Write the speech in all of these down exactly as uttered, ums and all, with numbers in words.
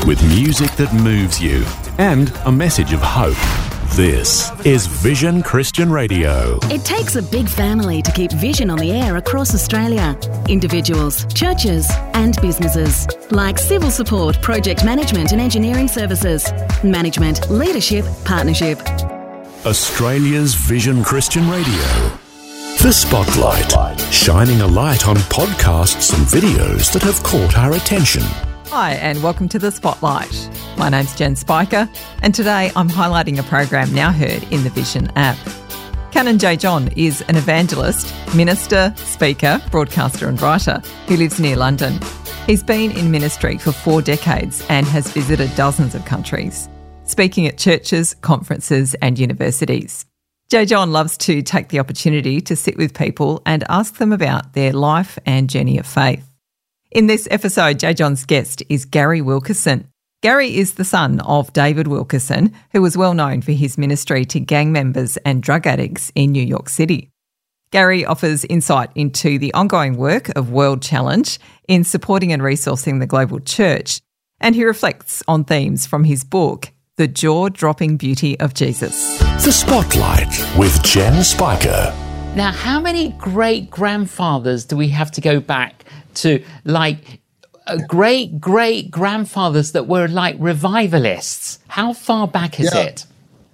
with music that moves you and a message of hope. This is Vision Christian Radio. It takes a big family to keep Vision on the air across Australia. Individuals, churches and businesses. Like civil support, project management and engineering services. Management, leadership, partnership. Australia's Vision Christian Radio. The Spotlight. Shining a light on podcasts and videos that have caught our attention. Hi and welcome to The Spotlight. My name's Jen Spiker and today I'm highlighting a program now heard in the Vision app. Canon J. John is an evangelist, minister, speaker, broadcaster and writer who lives near London. He's been in ministry for four decades and has visited dozens of countries, speaking at churches, conferences and universities. J. John loves to take the opportunity to sit with people and ask them about their life and journey of faith. In this episode, J. John's guest is Gary Wilkerson. Gary is the son of David Wilkerson, who was well known for his ministry to gang members and drug addicts in New York City. Gary offers insight into the ongoing work of World Challenge in supporting and resourcing the global church, and he reflects on themes from his book, The Jaw-Dropping Beauty of Jesus. The Spotlight with Jen Spiker. Now, how many great-grandfathers do we have to go back to, like uh, great great grandfathers that were like revivalists? How far back is yeah. it?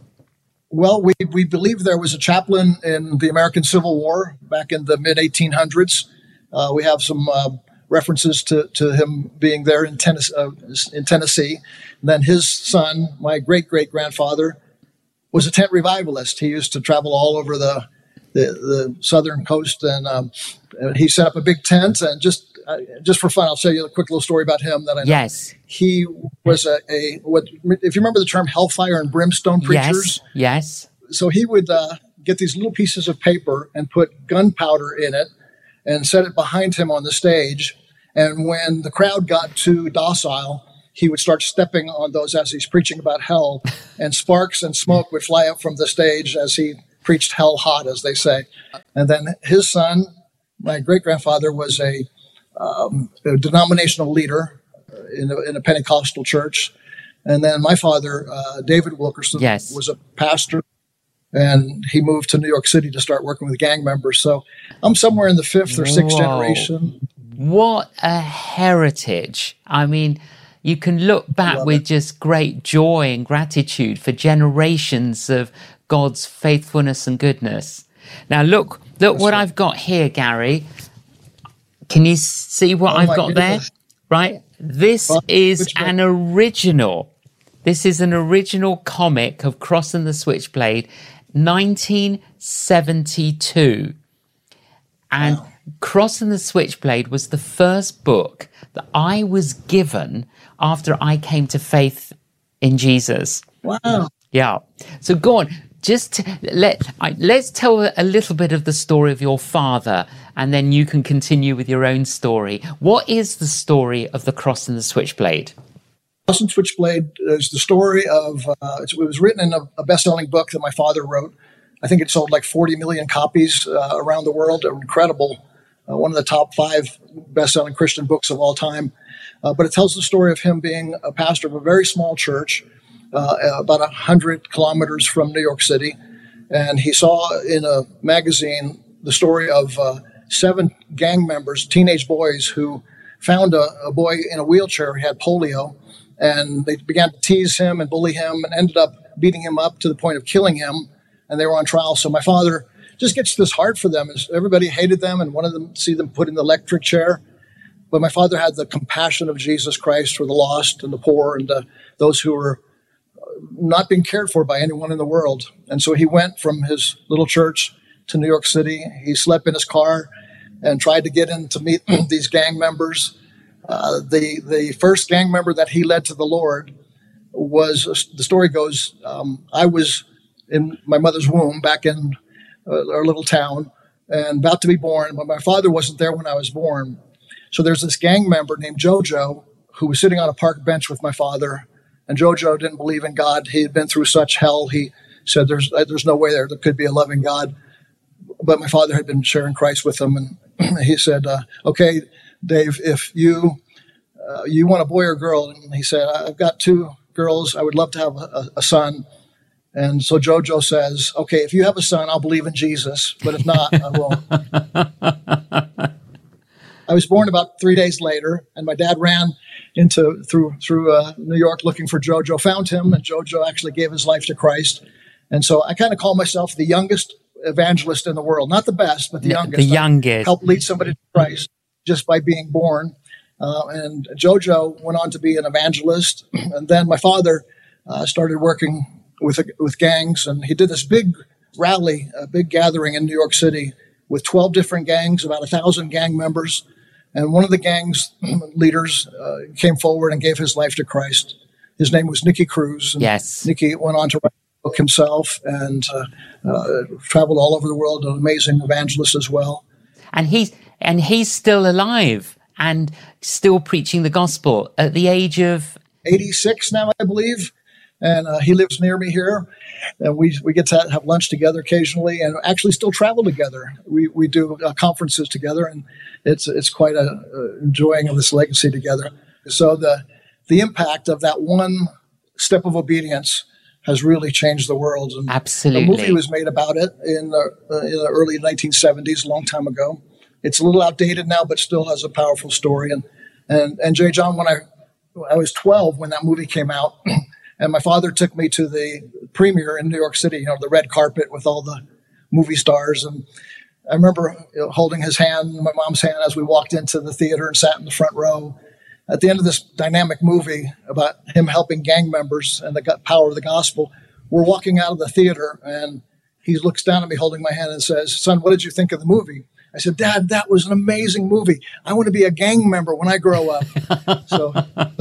Well, we, we believe there was a chaplain in the American Civil War back in the mid eighteen hundreds. Uh, we have some uh, references to, to him being there in Tennessee, uh, in Tennessee. And then his son, my great-great-grandfather, was a tent revivalist. He used to travel all over the the, the southern coast, and um, he set up a big tent. And just uh, just for fun, I'll tell you a quick little story about him that I know. Yes. He was a, a what if you remember the term hellfire and brimstone preachers? Yes. Yes. So he would uh, get these little pieces of paper and put gunpowder in it and set it behind him on the stage. And when the crowd got too docile, he would start stepping on those as he's preaching about hell, and sparks and smoke would fly up from the stage as he preached hell hot, as they say. And then his son, my great-grandfather, was a, um, a denominational leader in a, in a Pentecostal church. And then my father, uh, David Wilkerson, yes. was a pastor, and he moved to New York City to start working with gang members. So I'm somewhere in the fifth or sixth Whoa. generation. What a heritage. I mean, you can look back with it. Just great joy and gratitude for generations of God's faithfulness and goodness. Now, look, look That's what right. I've got here, Gary. Can you see what Oh, I've my got goodness. there? Right? This Well, is which one? an original. This is an original comic of Cross and the Switchblade, nineteen seventy-two. And Wow. Cross and the Switchblade was the first book that I was given after I came to faith in Jesus. Wow. Yeah. So go on. Just let I, let's tell a little bit of the story of your father, and then you can continue with your own story. What is the story of the Cross and the Switchblade? Cross and Switchblade is the story of, uh, it was written in a, a best-selling book that my father wrote. I think it sold like forty million copies uh, around the world. Incredible. Uh, one of the top five best-selling Christian books of all time. Uh, but it tells the story of him being a pastor of a very small church, uh, about one hundred kilometers from New York City. And he saw in a magazine the story of uh, seven gang members, teenage boys, who found a, a boy in a wheelchair who had polio. And they began to tease him and bully him and ended up beating him up to the point of killing him. And they were on trial. So my father just gets this heart for them. Everybody hated them and wanted them to see them put in the electric chair. But my father had the compassion of Jesus Christ for the lost and the poor and uh, those who were not being cared for by anyone in the world. And so he went from his little church to New York City. He slept in his car and tried to get in to meet these gang members. Uh, the, the first gang member that he led to the Lord was, the story goes, um, I was in my mother's womb back in uh, our little town and about to be born, but my father wasn't there when I was born. So there's this gang member named Jojo who was sitting on a park bench with my father, and Jojo didn't believe in God. He had been through such hell. He said there's there's no way there, there could be a loving God. But my father had been sharing Christ with him, and he said, uh, okay, Dave, if you uh, you want a boy or girl? And he said, I've got two girls. I would love to have a, a son. And so JoJo says, okay, if you have a son, I'll believe in Jesus, but if not, I won't. I was born about three days later, and my dad ran into through through uh, New York looking for JoJo, found him, and JoJo actually gave his life to Christ. And so I kind of call myself the youngest evangelist in the world. Not the best, but the youngest. The youngest. Help lead somebody to Christ just by being born. Uh, and JoJo went on to be an evangelist. And then my father uh, started working with with gangs, and he did this big rally, a big gathering in New York City with twelve different gangs, about a thousand gang members. And one of the gang's leaders uh, came forward and gave his life to Christ. His name was Nicky Cruz. And yes. Nicky went on to write a book himself and uh, uh, traveled all over the world, an amazing evangelist as well. And he's, and he's still alive and still preaching the gospel at the age of eighty-six now, I believe. And uh, he lives near me here, and we we get to have lunch together occasionally, and actually still travel together. We we do uh, conferences together, and it's it's quite a uh, enjoying of this legacy together. So the the impact of that one step of obedience has really changed the world. And absolutely, a movie was made about it in the, uh, in the early nineteen seventies, a long time ago. It's a little outdated now, but still has a powerful story. And and and J. John, when I I was twelve when that movie came out. And my father took me to the premiere in New York City, you know, the red carpet with all the movie stars. And I remember you know, holding his hand, my mom's hand, as we walked into the theater and sat in the front row. At the end of this dynamic movie about him helping gang members and the power of the gospel, we're walking out of the theater, and he looks down at me holding my hand and says, son, what did you think of the movie? I said, Dad, that was an amazing movie. I want to be a gang member when I grow up. So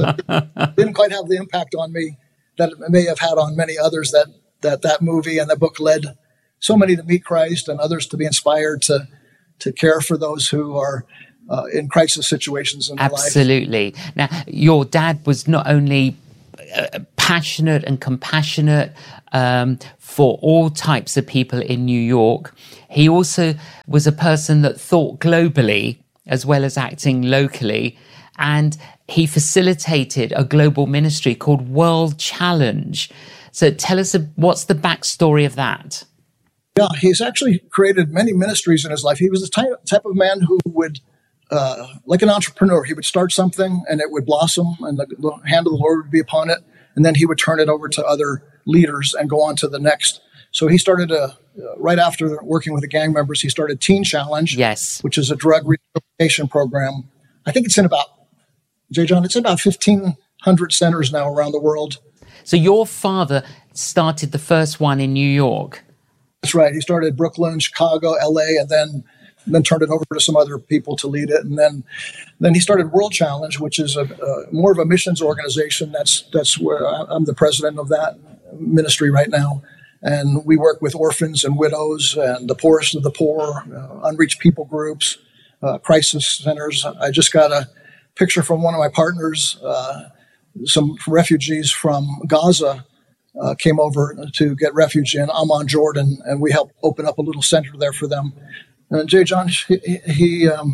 it didn't quite have the impact on me that it may have had on many others, that that that movie and the book led so many to meet Christ and others to be inspired to to care for those who are uh, in crisis situations in their life. Absolutely. Now, your dad was not only uh, passionate and compassionate um, for all types of people in New York, he also was a person that thought globally as well as acting locally. And he facilitated a global ministry called World Challenge. So tell us, what's the backstory of that? Yeah, he's actually created many ministries in his life. He was the type, type of man who would, uh, like an entrepreneur, he would start something and it would blossom and the, the hand of the Lord would be upon it. And then he would turn it over to other leaders and go on to the next. So he started, a, uh, right after working with the gang members, he started Teen Challenge, yes, which is a drug rehabilitation program. I think it's in about J. John, it's about fifteen hundred centers now around the world. So your father started the first one in New York. That's right. He started Brooklyn, Chicago, L A, and then then turned it over to some other people to lead it. And then then he started World Challenge, which is a, a more of a missions organization. That's that's where I'm the president of that ministry right now. And we work with orphans and widows and the poorest of the poor, uh, unreached people groups, uh, crisis centers. I just got a picture from one of my partners. Uh, some refugees from Gaza uh, came over to get refuge in Amman, Jordan, and we helped open up a little center there for them. And J. John, he he, um,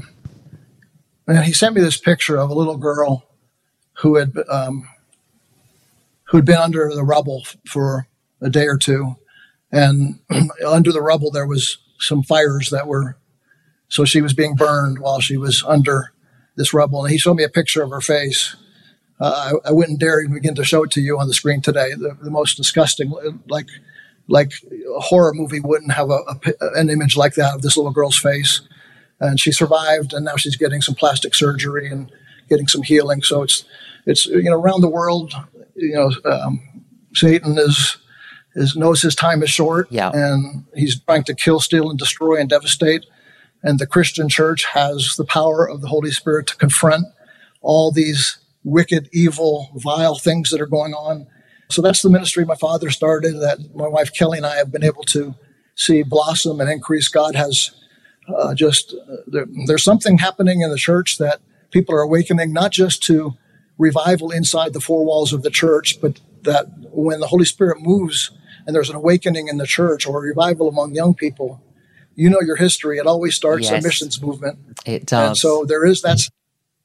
and he sent me this picture of a little girl who had um, who had been under the rubble for a day or two, and under the rubble there was some fires that were, so she was being burned while she was under this rubble. And he showed me a picture of her face. Uh, I, I wouldn't dare even begin to show it to you on the screen today. The, the most disgusting, like like a horror movie wouldn't have a, a, an image like that of this little girl's face. And she survived, and now she's getting some plastic surgery and getting some healing. So it's it's you know around the world, you know, um, Satan is is knows his time is short, yeah, and he's trying to kill, steal, and destroy and devastate. And the Christian church has the power of the Holy Spirit to confront all these wicked, evil, vile things that are going on. So that's the ministry my father started, that my wife Kelly and I have been able to see blossom and increase. God has uh, just, uh, there, there's something happening in the church that people are awakening, not just to revival inside the four walls of the church, but that when the Holy Spirit moves and there's an awakening in the church or a revival among young people, you know your history. It always starts yes, a missions movement. It does. And so there is that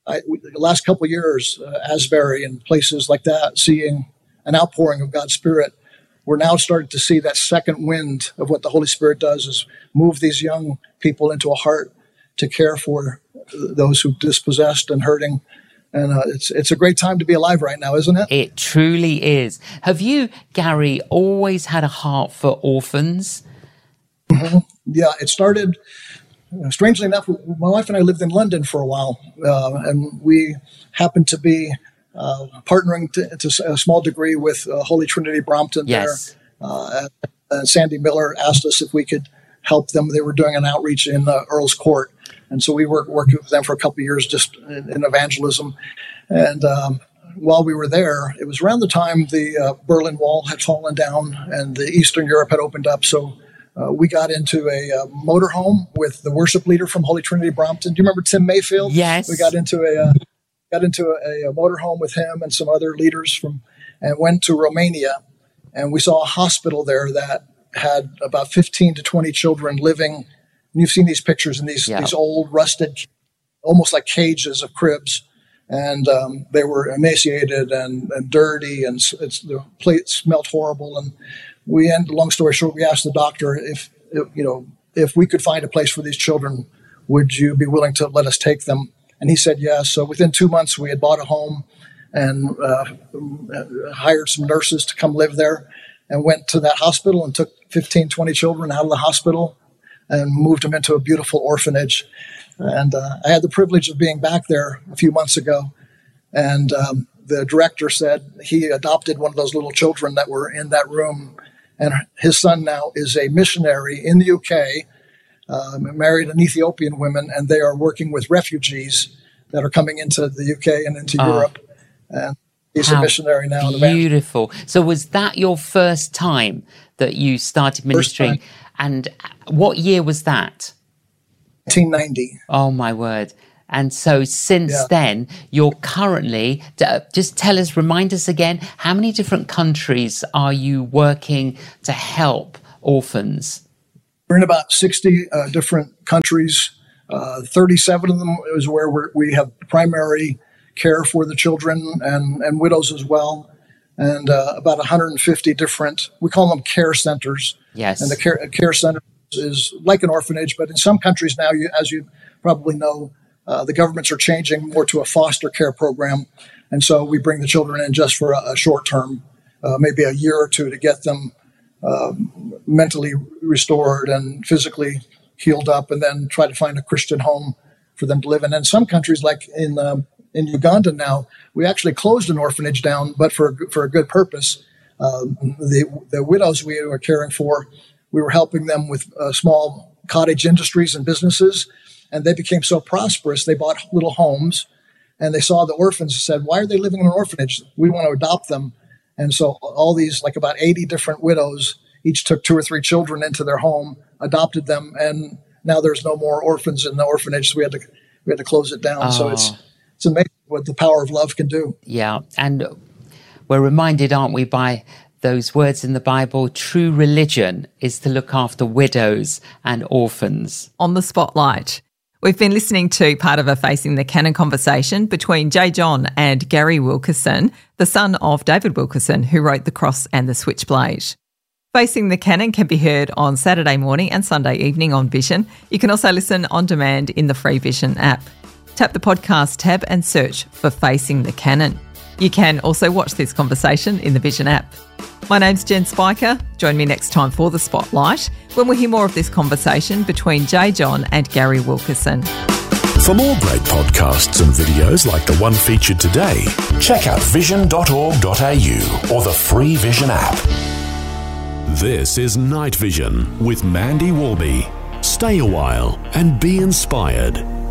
I, the last couple of years, uh, Asbury and places like that, seeing an outpouring of God's Spirit, we're now starting to see that second wind of what the Holy Spirit does is move these young people into a heart to care for those who are dispossessed and hurting. And uh, it's it's a great time to be alive right now, isn't it? It truly is. Have you, Gary, always had a heart for orphans? Mm-hmm. Yeah, it started, uh, strangely enough, my wife and I lived in London for a while, uh, and we happened to be uh, partnering to, to a small degree with uh, Holy Trinity Brompton yes. there. Uh, and Sandy Miller asked us if we could help them. They were doing an outreach in uh, Earl's Court. And so we worked, worked with them for a couple of years just in, in evangelism. And um, while we were there, it was around the time the uh, Berlin Wall had fallen down and the Eastern Europe had opened up. So uh, we got into a uh, motorhome with the worship leader from Holy Trinity Brompton. Do you remember Tim Mayfield? Yes. We got into a uh, got into a, a motorhome with him and some other leaders from, and went to Romania. And we saw a hospital there that had about fifteen to twenty children living. And you've seen these pictures in these, yeah. these old rusted, almost like cages of cribs. And um, they were emaciated and, and dirty, and it's, the plate smelled horrible. And we, end, long story short, we asked the doctor if, if, you know, if we could find a place for these children, would you be willing to let us take them? And he said yes. So within two months, we had bought a home and uh, hired some nurses to come live there, and went to that hospital and took fifteen, twenty children out of the hospital and moved them into a beautiful orphanage. And uh, I had the privilege of being back there a few months ago. And um, the director said he adopted one of those little children that were in that room. And his son now is a missionary in the U K, uh, married an Ethiopian woman, and they are working with refugees that are coming into the U K and into oh. Europe. And he's How a missionary now. Beautiful. So was that your first time that you started ministering? And what year was that? nineteen ninety. Oh, my word. And so since yeah. then, you're currently, just tell us, remind us again, how many different countries are you working to help orphans? We're in about sixty uh, different countries. Uh, thirty-seven of them is where we're, we have primary care for the children and, and widows as well. And uh, about one hundred fifty different, we call them care centers. Yes. And the care, care center is like an orphanage, but in some countries now, you, as you probably know, uh, the governments are changing more to a foster care program. And so we bring the children in just for a, a short term, uh, maybe a year or two, to get them uh, mentally restored and physically healed up, and then try to find a Christian home for them to live in. And some countries, like in um, in Uganda now, we actually closed an orphanage down, but for for a good purpose. Um, the the widows we were caring for, we were helping them with uh, small cottage industries and businesses, and they became so prosperous, they bought little homes, and they saw the orphans and said, why are they living in an orphanage? We want to adopt them. And so all these, like about eighty different widows, each took two or three children into their home, adopted them, and now there's no more orphans in the orphanage, so we had to we had to close it down. Oh. So it's it's amazing what the power of love can do. Yeah, and we're reminded, aren't we, by those words in the Bible, true religion is to look after widows and orphans. On the Spotlight, we've been listening to part of a Facing the Canon conversation between J. John and Gary Wilkerson, the son of David Wilkerson, who wrote The Cross and the Switchblade. Facing the Canon can be heard on Saturday morning and Sunday evening on Vision. You can also listen on demand in the free Vision app. Tap the podcast tab and search for Facing the Canon. You can also watch this conversation in the Vision app. My name's Jen Spiker. Join me next time for The Spotlight, when we'll hear more of this conversation between J. John and Gary Wilkerson. For more great podcasts and videos like the one featured today, check out vision dot org dot a u or the free Vision app. This is Night Vision with Mandy Warby. Stay a while and be inspired.